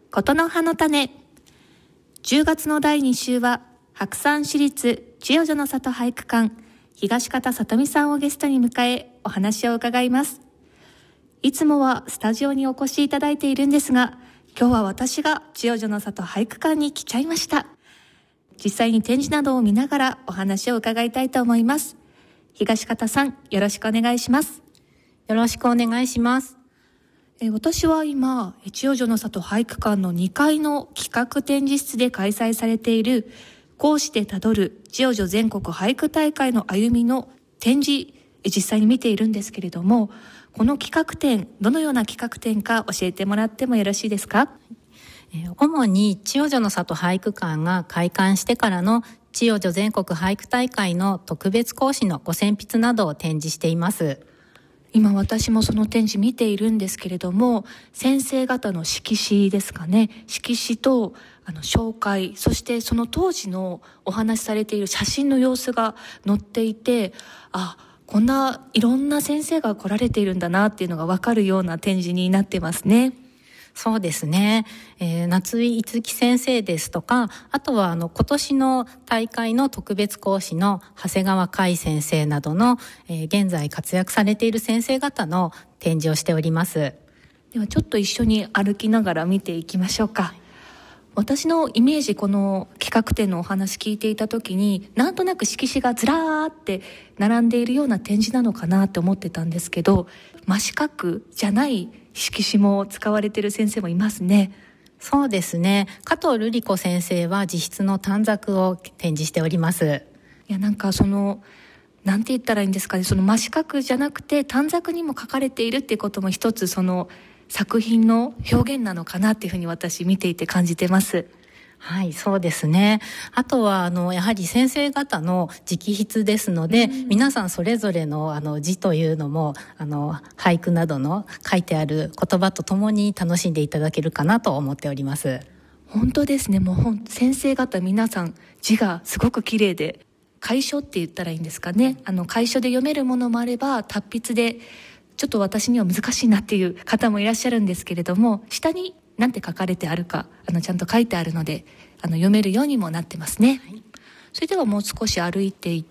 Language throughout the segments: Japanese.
ことの葉の種。10月の第2週は白山市立千代女の里俳句館東方さとみさんをゲストに迎えお話を伺います。いつもはスタジオにお越しいただいているんですが、今日は私が千代女の里俳句館に来ちゃいました。実際に展示などを見ながらお話を伺いたいと思います。東方さん、よろしくお願いします。 よろしくお願いします。 私は今、千代女の里俳句館の2階の企画展示室で開催されている講師でたどる千代女全国俳句大会の歩みの展示、実際に見ているんですけれども、この企画展、どのような企画展か教えてもらってもよろしいですか？ 主に千代女の里俳句館が開館してからの千代女全国俳句大会の特別講師のご選筆などを展示しています。 今私もその展示見ているんですけれども、先生方の色紙ですかね、色紙と紹介、そしてその当時のお話しされている写真の様子が載っていて、こんないろんな先生が来られているんだなっていうのが分かるような展示になってますね。 そうですね、夏井いつき先生ですとか、あとは今年の大会の特別講師の長谷川海先生などの、現在活躍されている先生方の展示をしております。 ではちょっと一緒に歩きながら見ていきましょうか。私のイメージ、この企画展のお話聞いていた時に、なんとなく色紙がずらーって並んでいるような展示なのかなって思ってたんですけど、真四角じゃない色紙も使われている先生もいますね。 そうですね、加藤瑠璃子先生は自筆の短冊を展示しております。 いや、なんて言ったらいいんですかね、その真四角じゃなくて短冊にも書かれているっていうことも一つその作品の表現なのかなっていうふうに私見ていて感じてます。 はい、そうですね。あとはやはり先生方の直筆ですので、皆さんそれぞれの字というのも俳句などの書いてある言葉とともに楽しんでいただけるかなと思っております。 本当ですね。もう先生方皆さん字がすごく綺麗で、楷書って言ったらいいんですかね。楷書で読めるものもあれば、達筆でちょっと私には難しいなっていう方もいらっしゃるんですけれども、下に何て書かれてあるかちゃんと書いてあるので読めるようにもなってますね。はい、それではもう少し歩いていって、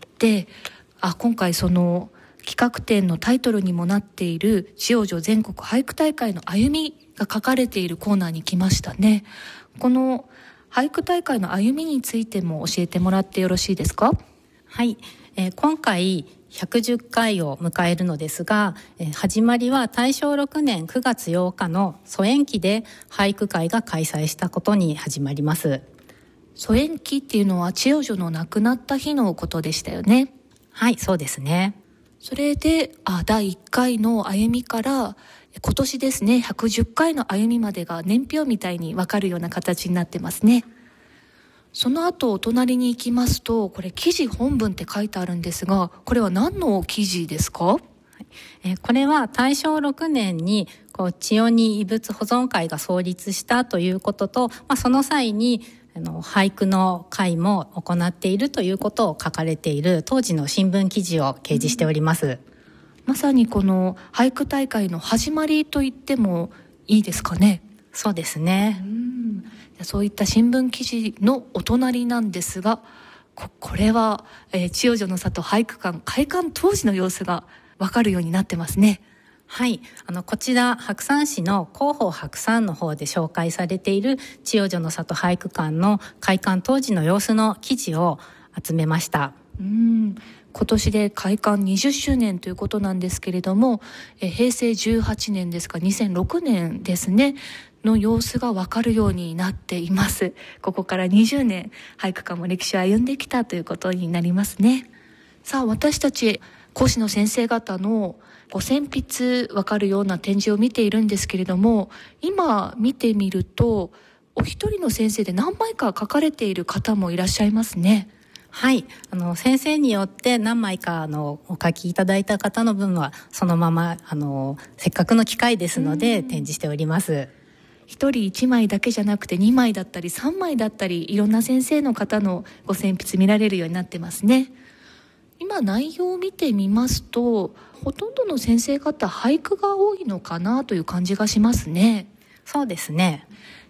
今回その企画展のタイトルにもなっている千代女全国俳句大会の歩みが書かれているコーナーに来ましたね。この俳句大会の歩みについても教えてもらってよろしいですか？ はい、今回110回を迎えるのですが、始まりは大正6年9月8日の疎遠期で俳句会が開催したことに始まります。 疎遠期っていうのは千代女の亡くなった日のことでしたよね。 はい、そうですね。 それで第1回の歩みから今年ですね、110回の歩みまでが年表みたいに分かるような形になってますね。その後お隣に行きますと、これ記事本文って書いてあるんですが、これは何の記事ですか？ これは大正6年に千代に遺物保存会が創立したということと、その際に俳句の会も行っているということを書かれている当時の新聞記事を掲示しております。 まさにこの俳句大会の始まりと言ってもいいですかね？ そうですね。 そういった新聞記事のお隣なんですが、これは、千代女の里俳句館開館当時の様子が分かるようになってますね。 はい、こちら白山市の広報白山の方で紹介されている千代女の里俳句館の開館当時の様子の記事を集めました。 今年で開館20周年ということなんですけれども、平成18年ですか、2006年ですねの様子が分かるようになっています。ここから20年俳句館も歴史を歩んできたということになりますね。さあ、私たち講師の先生方のご選筆分かるような展示を見ているんですけれども、今見てみるとお一人の先生で何枚か書かれている方もいらっしゃいますね。 はい、先生によって何枚かお書きいただいた方の分はそのまませっかくの機会ですので展示しております。 一人1枚だけじゃなくて2枚だったり3枚だったり、いろんな先生の方のご選筆見られるようになってますね。今内容を見てみますと、ほとんどの先生方俳句が多いのかなという感じがしますね。 そうですね。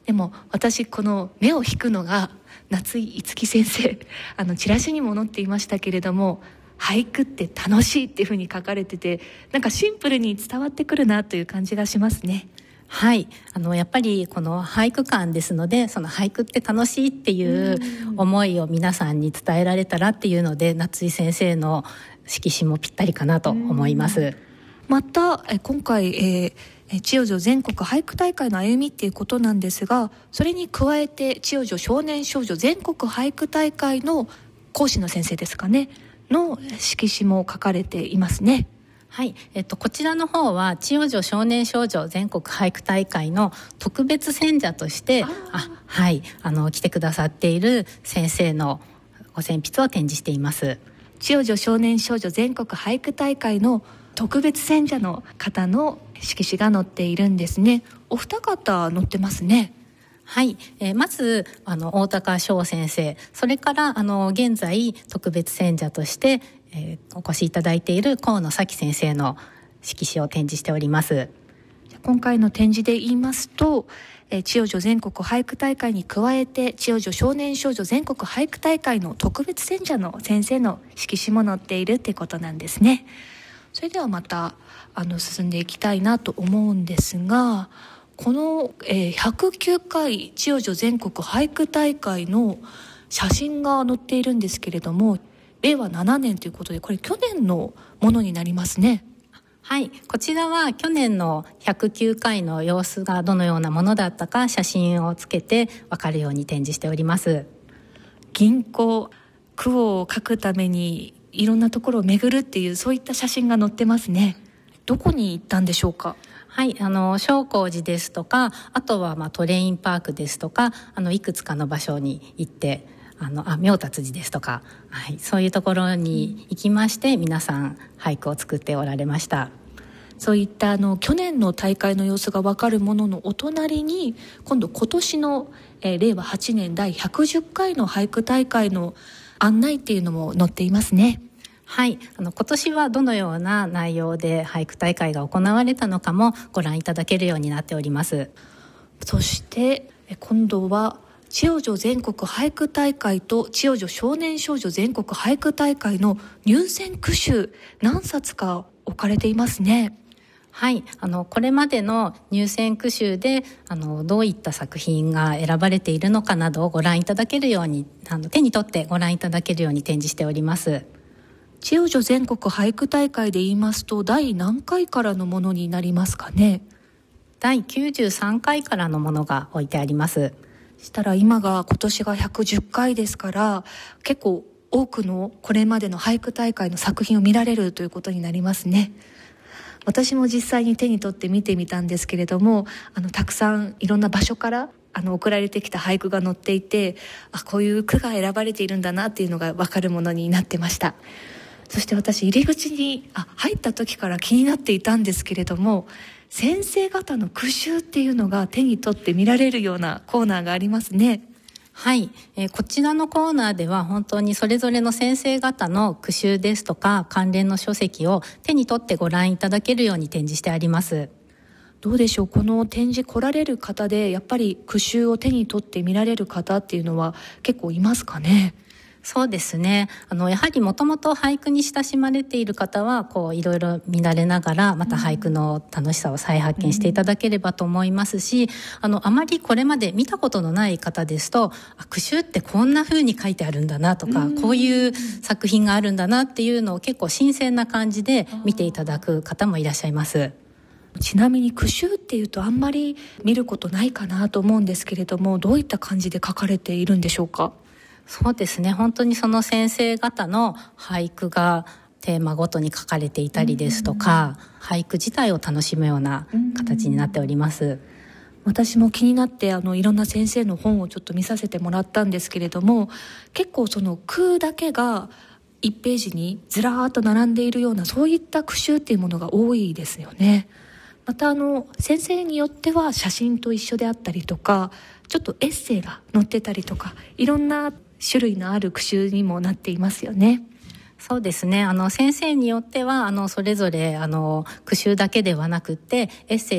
でも私この目を引くのが夏井いつき先生、チラシにも載っていましたけれども、俳句って楽しいっていうふうに書かれてて、なんかシンプルに伝わってくるなという感じがしますね。 はい、やっぱりこの俳句館ですので、その俳句って楽しいっていう思いを皆さんに伝えられたらっていうので、夏井先生の色紙もぴったりかなと思います。 また今回、千代女全国俳句大会の歩みっていうことなんですが、それに加えて千代女少年少女全国俳句大会の講師の先生ですかねの色紙も書かれていますね。 はい、こちらの方は千代女少年少女全国俳句大会の特別選者としてはい、来てくださっている先生のご選筆を展示しています。 千代女少年少女全国俳句大会の特別選者の方の色紙が載っているんですね。お二方載ってますね。 はい、まず大高翔先生、それから現在特別選者として、お越しいただいている河野咲先生の色紙を展示しております。 今回の展示で言いますと、千代女全国俳句大会に加えて千代女少年少女全国俳句大会の特別選者の先生の色紙も載っているってことなんですね。それではまた進んでいきたいなと思うんですが、この、109回千代女全国俳句大会の写真が載っているんですけれども、令和7年ということで、これ去年のものになりますね。 はい、こちらは去年の109回の様子がどのようなものだったか写真をつけて分かるように展示しております。 吟行句を書くためにいろんなところを巡るっていう、そういった写真が載ってますね。どこに行ったんでしょうか？ はい、正光寺ですとか、あとはトレインパークですとか、いくつかの場所に行って明達寺ですとか、はい、そういうところに行きまして、皆さん俳句を作っておられました。 そういった去年の大会の様子が分かるもののお隣に、今年の、令和8年第110回の俳句大会の案内っていうのも載っていますね。 はい、今年はどのような内容で俳句大会が行われたのかもご覧いただけるようになっております。 そして今度は千代女全国俳句大会と千代女少年少女全国俳句大会の入選句集、何冊か置かれていますね。 はい、これまでの入選句集でどういった作品が選ばれているのかなどをご覧いただけるように、手に取ってご覧いただけるように展示しております。 千代女全国俳句大会で言いますと、第何回からのものになりますかね？ 第93回からのものが置いてあります。 したら今年が110回ですから、結構多くのこれまでの俳句大会の作品を見られるということになりますね。私も実際に手に取って見てみたんですけれども、たくさんいろんな場所から送られてきた俳句が載っていて、こういう句が選ばれているんだなっていうのが分かるものになってました。そして私、入り口に入った時から気になっていたんですけれども、先生方の句集っていうのが手に取って見られるようなコーナーがありますね。 はい、こちらのコーナーでは本当にそれぞれの先生方の句集ですとか関連の書籍を手に取ってご覧いただけるように展示してあります。 どうでしょう、この展示来られる方でやっぱり句集を手に取って見られる方っていうのは結構いますかね？ そうですね、やはりもともと俳句に親しまれている方はいろいろ見られながら、また俳句の楽しさを再発見していただければと思いますし、あまりこれまで見たことのない方ですと、句集ってこんな風に書いてあるんだなとか、こういう作品があるんだなっていうのを結構新鮮な感じで見ていただく方もいらっしゃいます。 ちなみに句集っていうとあんまり見ることないかなと思うんですけれども、どういった感じで書かれているんでしょうか？ そうですね、本当にその先生方の俳句がテーマごとに書かれていたりですとか、俳句自体を楽しむような形になっております。 私も気になっていろんな先生の本をちょっと見させてもらったんですけれども、結構その句だけが1ページにずらーっと並んでいるような、そういった句集っていうものが多いですよね。また先生によっては写真と一緒であったりとか、ちょっとエッセイが載ってたりとか、いろんな種類のある句集にもなっていますよね。 そうですね、先生によってはそれぞれ句集だけではなくってエッセイ